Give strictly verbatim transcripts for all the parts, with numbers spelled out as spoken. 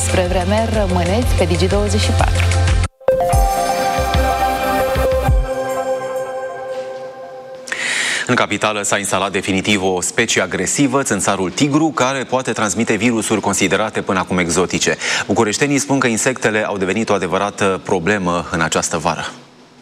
Despre vreme rămâneți pe Digi douăzeci și patru. În capitală s-a instalat definitiv o specie agresivă, țânțarul tigru, care poate transmite virusuri considerate până acum exotice. Bucureștenii spun că insectele au devenit o adevărată problemă în această vară.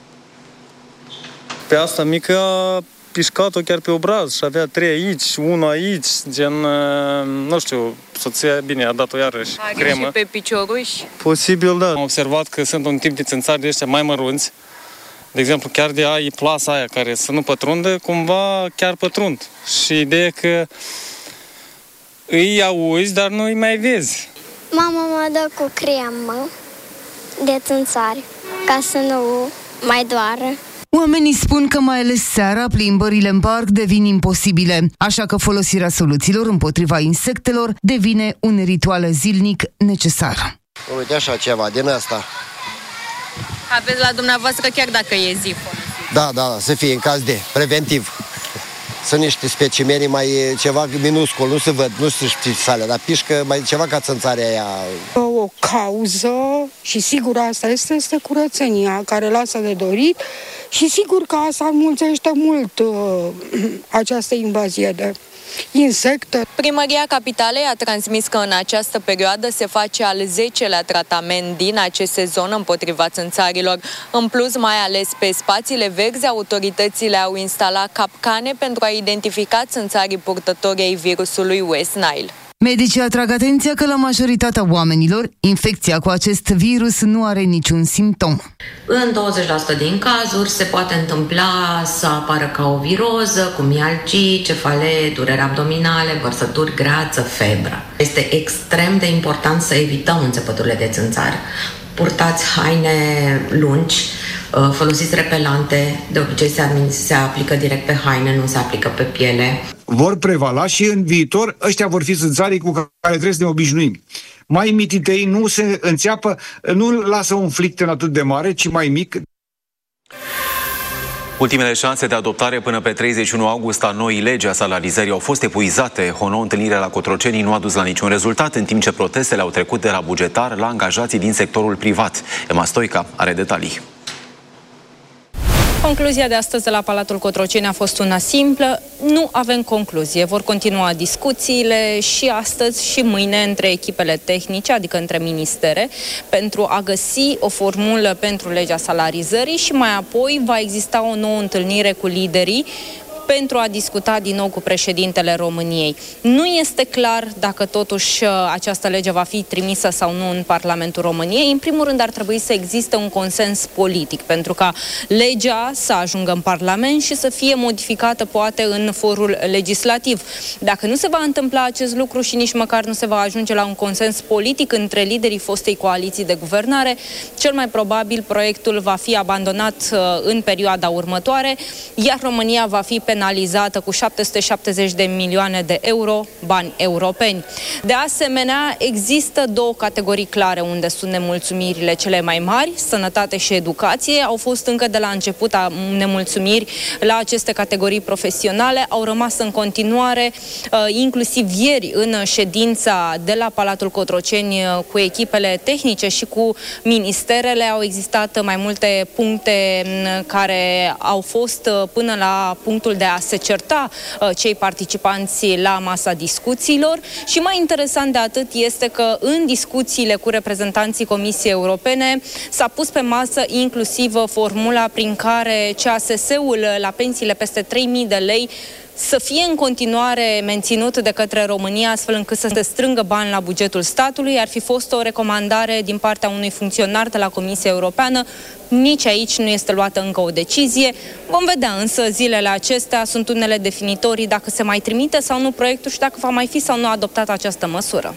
Pe asta mică a pișcat-o chiar pe obraz și avea trei aici, unul aici, gen, nu știu, soția, bine, a dat-o iarăși cremă. Și pe picioruși? Posibil, da. Am observat că sunt un tip de țânțari de ăștia mai mărunți. De exemplu, chiar de ai plasa aia care să nu pătrundă, cumva chiar pătrund. Și ideea că îi auzi, dar nu îi mai vezi. Mama mă dă cu cremă de țânțari, ca să nu mai doară. Oamenii spun că mai ales seara plimbările în parc devin imposibile, așa că folosirea soluțiilor împotriva insectelor devine un ritual zilnic necesar. Uite așa ceva din asta. Aveți la dumneavoastră chiar dacă e zi folosită? Da, da, să fie în caz de preventiv. Sunt niște specimeni mai ceva minuscul, nu se văd, nu se știe sale, dar pișcă mai ceva ca țânțarea aia. O cauză și sigur asta este, este curățenia care lasă de dorit și sigur că asta înmulțește mult uh, această invazie de insecte. Primăria Capitalei a transmis că în această perioadă se face al zecelea tratament din acest sezon împotriva țânțarilor. În plus, mai ales pe spațiile verzi, autoritățile au instalat capcane pentru a identifica țânțarii purtători ai virusului West Nile. Medicii atrag atenția că la majoritatea oamenilor, infecția cu acest virus nu are niciun simptom. În douăzeci la sută din cazuri se poate întâmpla să apară ca o viroză, cu mialgii, cefalee, dureri abdominale, vărsături, greață, febră. Este extrem de important să evităm înțepăturile de țânțari. Purtați haine lungi, folosiți repelante, de obicei se, se aplică direct pe haine, nu se aplică pe piele. Vor prevala și în viitor ăștia vor fi țânțarii cu care trebuie să ne obișnuim. Mai mititei nu se înțeapă, nu lasă un flicten atât de mare, ci mai mic. Ultimele șanse de adoptare până pe treizeci și unu august a noii legi a salarizării au fost epuizate. O nouă întâlnire la Cotroceni nu a dus la niciun rezultat, în timp ce protestele au trecut de la bugetar la angajații din sectorul privat. Emma Stoica are detalii. Concluzia de astăzi de la Palatul Cotroceni a fost una simplă. Nu avem concluzie. Vor continua discuțiile și astăzi și mâine între echipele tehnice, adică între ministere, pentru a găsi o formulă pentru legea salarizării și mai apoi va exista o nouă întâlnire cu liderii pentru a discuta din nou cu președintele României. Nu este clar dacă totuși această lege va fi trimisă sau nu în Parlamentul României. În primul rând ar trebui să existe un consens politic pentru ca legea să ajungă în Parlament și să fie modificată poate în forul legislativ. Dacă nu se va întâmpla acest lucru și nici măcar nu se va ajunge la un consens politic între liderii fostei coaliții de guvernare, cel mai probabil proiectul va fi abandonat în perioada următoare, iar România va fi pe penalizată cu șapte sute șaptezeci de milioane de euro, bani europeni. De asemenea, există două categorii clare unde sunt nemulțumirile cele mai mari, sănătate și educație. Au fost încă de la început nemulțumiri la aceste categorii profesionale, au rămas în continuare, inclusiv ieri în ședința de la Palatul Cotroceni cu echipele tehnice și cu ministerele, au existat mai multe puncte care au fost până la punctul de a se certa uh, cei participanți la masa discuțiilor și mai interesant de atât este că în discuțiile cu reprezentanții Comisiei Europene s-a pus pe masă inclusiv formula prin care C A S S-ul la pensiile peste trei mii de lei să fie în continuare menținut de către România, astfel încât să se strângă bani la bugetul statului. Ar fi fost o recomandare din partea unui funcționar de la Comisia Europeană. Nici aici nu este luată încă o decizie. Vom vedea însă zilele acestea, sunt unele definitorii dacă se mai trimite sau nu proiectul și dacă va mai fi sau nu adoptată această măsură.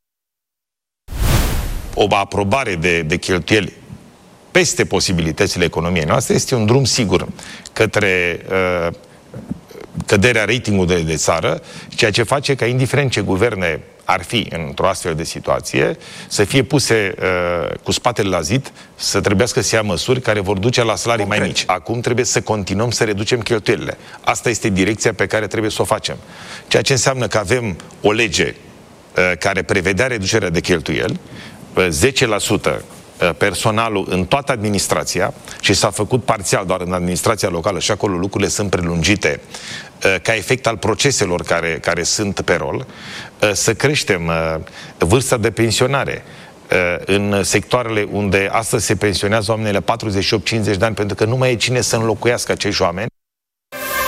O aprobare de, de cheltuieli peste posibilitățile economiei noastre este un drum sigur către uh, căderea ratingului de, de țară, ceea ce face ca, indiferent ce guverne ar fi într-o astfel de situație, să fie puse uh, cu spatele la zid, să trebuiască să ia măsuri care vor duce la salarii Concret. mai mici. Acum trebuie să continuăm să reducem cheltuielile. Asta este direcția pe care trebuie să o facem. Ceea ce înseamnă că avem o lege uh, care prevedea reducerea de cheltuieli, zece la sută personalul în toată administrația și s-a făcut parțial doar în administrația locală și acolo lucrurile sunt prelungite ca efect al proceselor care, care sunt pe rol, să creștem vârsta de pensionare în sectoarele unde astăzi se pensionează oamenii la patruzeci și opt cincizeci de ani, pentru că nu mai e cine să înlocuiască acești oameni.